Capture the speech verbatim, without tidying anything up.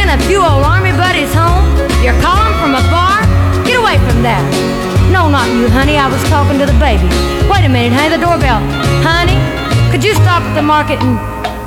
taking a few old army buddies home? You're calling from afar? Get away from there. No, not you, honey. I was talking to the baby. Wait a minute, honey. The doorbell. Honey, could you stop at the market and